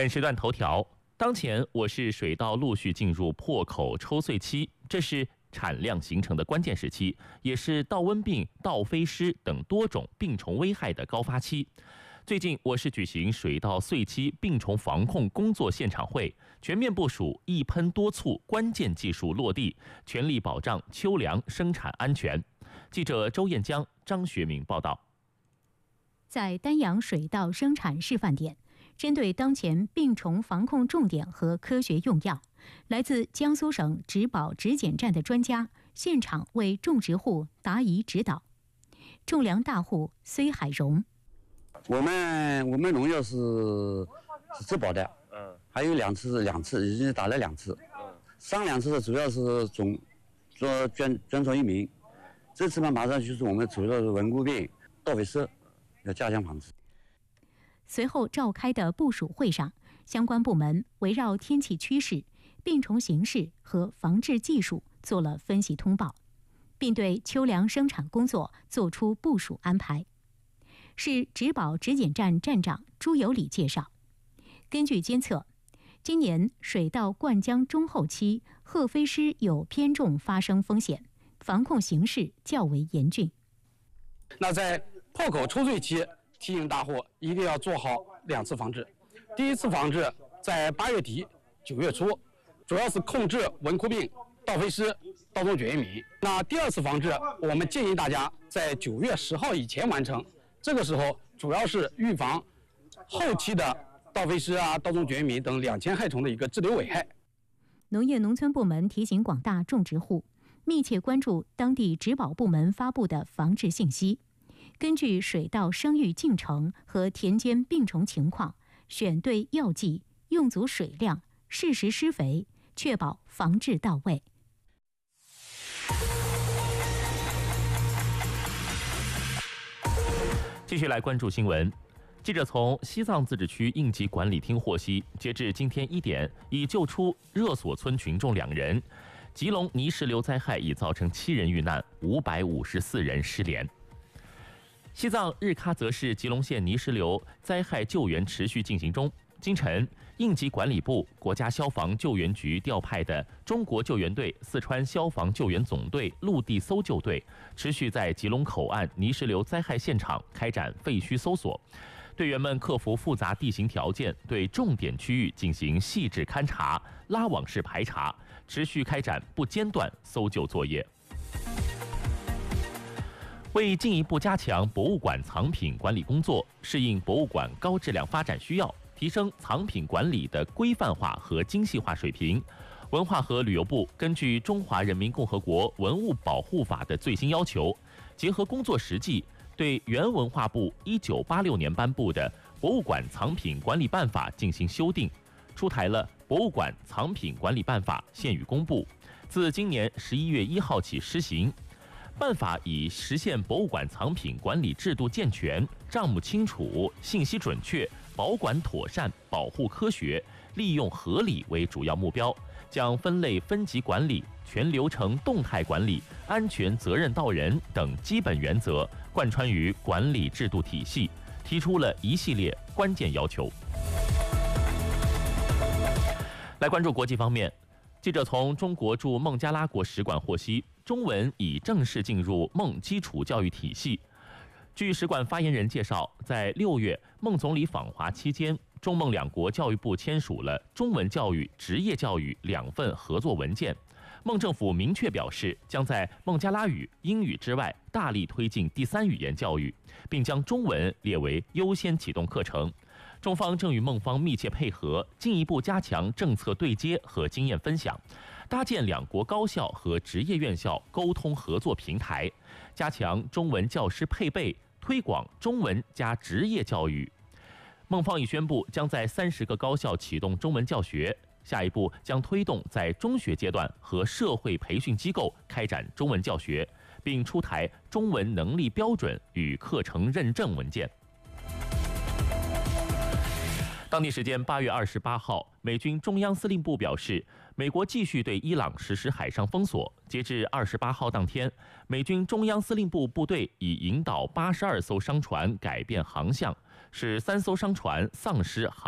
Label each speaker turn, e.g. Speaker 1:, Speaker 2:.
Speaker 1: 本时段头条：当前我市水稻陆续进入破口抽穗期，这是产量形成的关键时期，也是稻瘟病、稻飞虱等多种病虫危害的高发期。最近，我市举行水稻穗期病虫防控工作现场会，全面部署一喷多促关键技术落地，全力保障秋粮生产安全。记者周彦江、张学明报道。
Speaker 2: 在丹阳水稻生产示范点，针对当前病虫防控重点和科学用药，来自江苏省植保质检站的专家现场为种植户答疑指导。种粮大户崔海荣，
Speaker 3: 我们农药是植保的，还有两次已经打了2次，上2次主要是做捐虫益民，这次呢马上就是我们主要的文菇病、稻飞虱要加强防治。
Speaker 2: 随后召开的部署会上，相关部门围绕天气趋势、病虫形势和防治技术做了分析通报，并对秋粮生产工作作出部署安排。市植保质检站站长朱有礼介绍，根据监测，今年水稻灌浆中后期褐飞虱有偏重发生风险，防控形势较为严峻。
Speaker 4: 那在破口抽穗期，提醒大户一定要做好2次防治。第一次防治在8月底、9月初，主要是控制文枯病、稻飞虱、稻种卷叶米。那第2次防治，我们建议大家在9月10号以前完成。这个时候主要是预防后期的稻飞虱啊、稻种卷叶米等2000害虫的一个滞留危害。
Speaker 2: 农业农村部门提醒广大种植户，密切关注当地植保部门发布的防治信息，根据水稻生育进程和田间病虫情况，选对药剂，用足水量，适时施肥，确保防治到位。
Speaker 1: 继续来关注新闻。记者从西藏自治区应急管理厅获悉，截至今天1点，已救出热所村群众2人。吉隆泥石流灾害已造成7人遇难，554人失联。西藏日喀则市吉隆县泥石流灾害救援持续进行中。今晨，应急管理部、国家消防救援局调派的中国救援队、四川消防救援总队陆地搜救队持续在吉隆口岸泥石流灾害现场开展废墟搜索。队员们克服复杂地形条件，对重点区域进行细致勘查、拉网式排查，持续开展不间断搜救作业。为进一步加强博物馆藏品管理工作，适应博物馆高质量发展需要，提升藏品管理的规范化和精细化水平，文化和旅游部根据《中华人民共和国文物保护法》的最新要求，结合工作实际，对原文化部1986年颁布的《博物馆藏品管理办法》进行修订，出台了《博物馆藏品管理办法》，现予公布，自今年11月1号起施行。办法以实现博物馆藏品管理制度健全、账目清楚、信息准确、保管妥善、保护科学、利用合理为主要目标，将分类分级管理、全流程动态管理、安全责任到人等基本原则贯穿于管理制度体系，提出了一系列关键要求。来关注国际方面，记者从中国驻孟加拉国使馆获悉，中文已正式进入孟基础教育体系。据使馆发言人介绍，在6月孟总理访华期间，中孟2国教育部签署了中文教育、职业教育2份合作文件。孟政府明确表示，将在孟加拉语、英语之外大力推进第3语言教育，并将中文列为优先启动课程。中方正与孟方密切配合，进一步加强政策对接和经验分享，搭建2国高校和职业院校沟通合作平台，加强中文教师配备，推广中文加职业教育。孟方已宣布将在30个高校启动中文教学，下一步将推动在中学阶段和社会培训机构开展中文教学，并出台中文能力标准与课程认证文件。当地时间8月28号，美军中央司令部表示，美国继续对伊朗实施海上封锁。截至28号当天，美军中央司令部部队已引导82艘商船改变航向，使3艘商船丧失航